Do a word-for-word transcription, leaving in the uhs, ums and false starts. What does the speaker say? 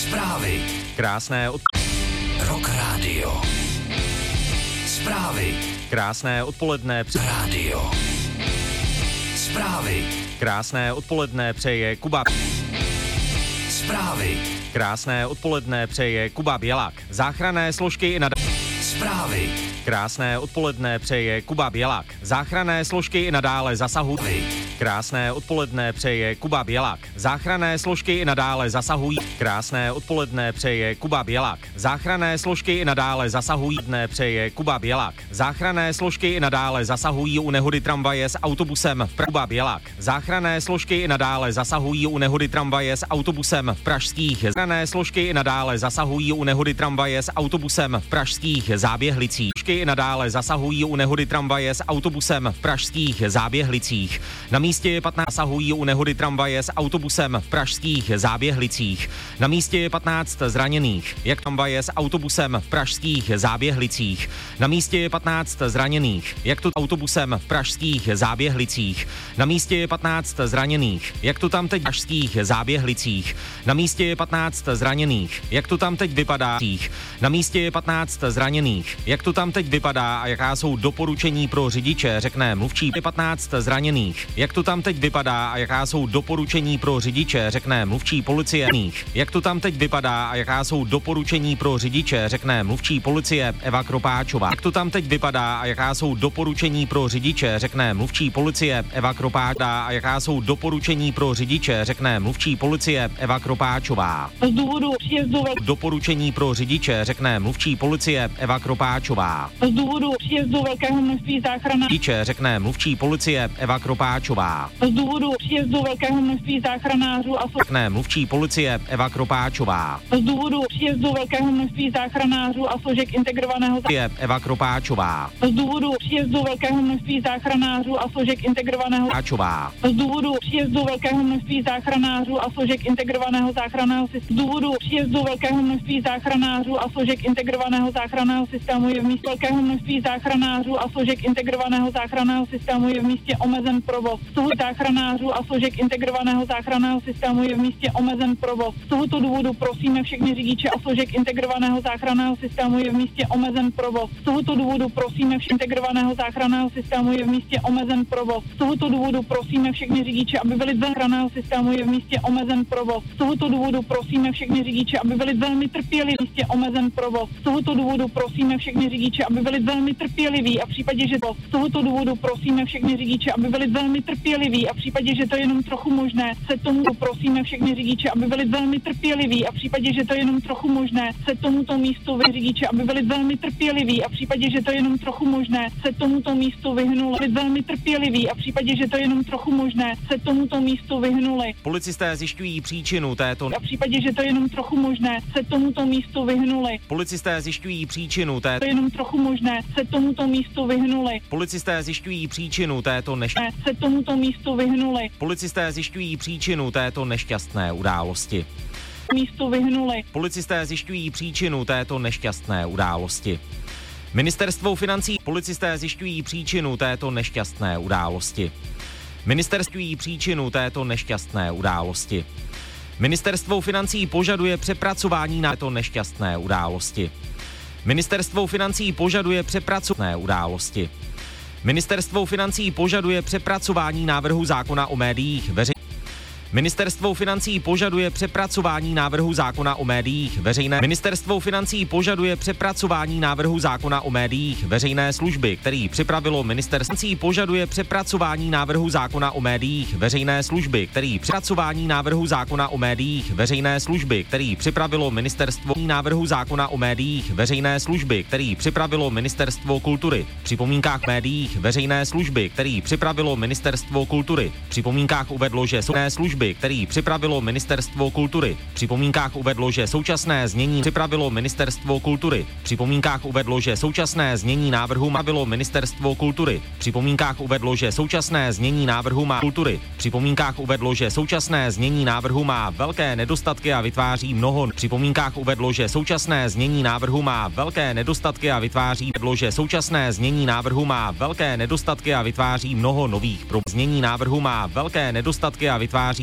Zprávy. Krásné od... Rock Radio. Zprávy. Krásné odpoledne. Radio. Zprávy. Krásné odpoledne přeje Kuba. Zprávy. Krásné odpoledne přeje Kuba Bělák. Záchranné složky i nad... Zprávy. Krásné odpoledne přeje Kuba Bělák. Záchranné složky i nadále zasahují. Krásné odpoledne přeje Kuba Bělák. Záchranné složky i nadále zasahují. Krásné odpoledne přeje Kuba Bělák. Záchranné složky i nadále zasahují. Dne přeje Kuba Bělák. Záchranné složky i nadále zasahují u nehody tramvaje s autobusem v Kuba Bělák. Záchranné složky i nadále zasahují u nehody tramvaje s autobusem v pražských. Záchranné složky i nadále zasahují u nehody tramvaje s autobusem v pražských Záběhlicích. I nadále zasahují u nehody tramvaje s autobusem v pražských Záběhlicích. Na místě je patnáct zasahují u nehody tramvaje s autobusem v pražských Záběhlicích. Na místě je patnáct zraněných. Jak tramvaje s autobusem v pražských Záběhlicích. Na místě je patnáct zraněných. Jak to autobusem v pražských Záběhlicích. Na místě je patnáct zraněných. Jak to tam teď v pražských Záběhlicích. Na místě je patnáct zraněných. Jak to tam teď vypadá? Na místě je patnáct zraněných. Jak to tam teď vypadá a jaká jsou doporučení pro řidiče, řekne mluvčí. patnáct zraněných. Jak to tam teď vypadá a jaká jsou doporučení pro řidiče, řekne mluvčí policie. Jak to tam teď vypadá a jaká jsou doporučení pro řidiče, řekne mluvčí policie Eva Kropáčová. Jak to tam teď vypadá a jaká jsou doporučení pro řidiče, řekne mluvčí policie Eva Kropáčová. A jaká jsou doporučení pro řidiče, řekne mluvčí policie Eva Kropáčová. Z důvodu příjezdu Doporučení pro řidiče, řekne mluvčí policie Eva Kropáčová. Z důvodu příjezdu velkého množství záchranářů. Řidiče, řekne mluvčí policie Eva Kropáčová. Z důvodu příjezdu velkého množství záchranářů a so... Řekne mluvčí policie Eva Kropáčová. Z důvodu příjezdu velkého množství záchranářů a složek integrovaného Je Eva Kropáčová. Z důvodu příjezdu velkého množství záchranářů a složek integrovaného Kropáčová. Z důvodu příjezdu velkého množství záchranářů a složek integrovaného záchranného systému. Z důvodu příjezdu velkého množství záchranářů a složek integrovaného záchranného systému je v místě velkého množství záchranářů a složek integrovaného záchranného systému je v místě omezen provoz. Z tohoto záchranářů a složek integrovaného záchranného systému je v místě omezen provoz. Z tohoto důvodu prosíme všechny řidiče a složek integrovaného záchranného systému je v místě omezen provoz. Z tohoto důvodu prosíme všechny integrovaného záchranného systému je v místě omezen provoz. Z tohoto důvodu prosíme všechny řidiče, aby byli záchranného systému je v místě omezen provoz. Z tohoto důvodu prosíme všechny řidiče, aby byli velmi trpěliví, v místě omezen provoz. Z tohoto důvodu prosíme všechny řidiče, aby byli velmi trpěliví a v případě, že to z tohoto důvodu prosíme všechny řidiče, aby byli velmi trpěliví a v případě, že to je jenom trochu možné, se tomu prosíme všechny řidiče, aby byli velmi trpěliví a v případě, že to je jenom trochu možné, se tomuto místu vy řidiče, aby byli velmi trpěliví a v případě, že to je jenom trochu možné, se tomuto místu vyhnuli, velmi trpěliví a v případě, že to je jenom trochu možné, se tomuto místu vyhnuli. Policisté zjišťují příčinu této A v případě, že to je jenom trochu možné, se tomuto místu vyhnuli. Policisté zjišťují příčinu této To je jenom trochu možné, se tomuto místu vyhnuli. Policisté zjišťují příčinu této neš... Ne, se tomuto místu vyhnuli. Policisté zjišťují příčinu této nešťastné události. Místu vyhnuli. Policisté zjišťují příčinu této nešťastné události. Ministerstvo financí. Policisté zjišťují příčinu této nešťastné události. Ministerstvo příčinu této nešťastné události. Ministerstvo financí požaduje přepracování na této nešťastné události. Ministerstvo financí požaduje přepracované události. Ministerstvo financí požaduje přepracování návrhu zákona o médiích veřejných. Ministerstvo financí požaduje přepracování návrhu zákona o médiích veřejné. Ministerstvo financí požaduje přepracování návrhu zákona o médiích veřejné služby, který připravilo Ministerstvo financí požaduje přepracování návrhu zákona o médiích veřejné služby, který přepracování návrhu zákona o médiích veřejné služby, který připravilo Ministerstvo návrhu zákona o médiích veřejné služby, který připravilo Ministerstvo kultury. V připomínkách médiích veřejné služby, který připravilo Ministerstvo kultury. V připomínkách uvedlo, že současné služby který připravilo Ministerstvo kultury. V připomínkách uvedlo, že současné znění připravilo Ministerstvo kultury. V připomínkách uvedlo, že současné znění návrhu má bylo Ministerstvo kultury. V připomínkách uvedlo, že současné znění návrhu má kultury. V připomínkách uvedlo, že současné znění návrhu má velké nedostatky a vytváří mnoho. V připomínkách uvedlo, že současné znění návrhu má velké nedostatky a vytváří uvedlo, že současné znění návrhu má velké nedostatky a vytváří mnoho nových pro znění návrhu má velké nedostatky a vytváří